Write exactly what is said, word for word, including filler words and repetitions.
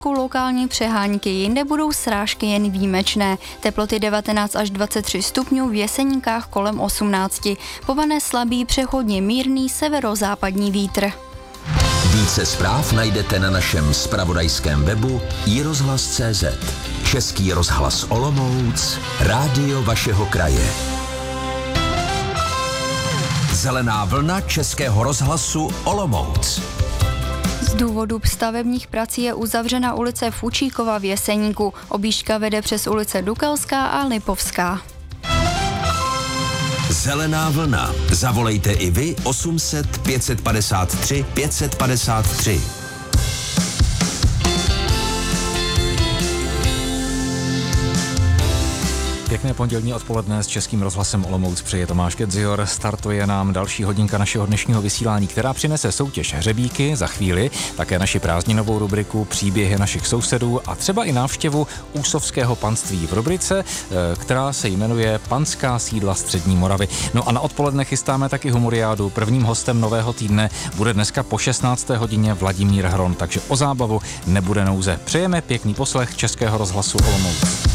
Lokální přehánky, jinde budou srážky jen výjimečné. Teploty devatenáct až dvacet tři stupňů, v Jeseníkách kolem osmnáct. Povane slabý přechodně mírný severozápadní vítr. Více zpráv najdete na našem zpravodajském webu i rozhlas tečka cé zet. Český rozhlas Olomouc, rádio vašeho kraje. Zelená vlna Českého rozhlasu Olomouc. Z důvodu stavebních prací je uzavřena ulice Fučíkova v Jeseníku. Objížďka vede přes ulice Dukelská a Lipovská. Zelená vlna. Zavolejte i vy osm set pět set padesát tři pět set padesát tři. Pěkné pondělní odpoledne s Českým rozhlasem Olomouc přeje Tomáš Kedzior. Startuje nám další hodinka našeho dnešního vysílání, která přinese soutěž hřebíky za chvíli, také naši prázdninovou rubriku Příběhy našich sousedů a třeba i návštěvu Úsovského panství v rubrice, která se jmenuje Panská sídla Střední Moravy. No a na odpoledne chystáme taky humoriádu. Prvním hostem nového týdne bude dneska po šestnácté hodině Vladimír Hron, takže o zábavu nebude nouze. Přejeme pěkný poslech Českého rozhlasu Olomouc.